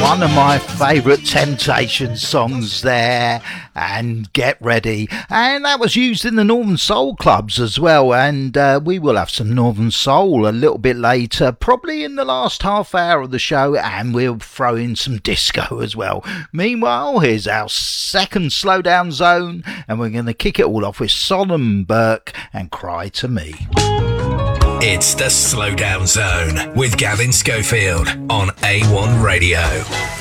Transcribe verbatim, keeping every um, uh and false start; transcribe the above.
one of my favourite Temptations songs there, and Get Ready, and that was used in the Northern Soul clubs as well, and uh, we will have some Northern Soul a little bit later, probably in the last half hour of the show, and we'll throw in some disco as well. Meanwhile, here's our second Slowdown Zone, and we're going to kick it all off with Solomon Burke and Cry to Me. It's the Slowdown Zone with Gavin Schofield on A one Radio.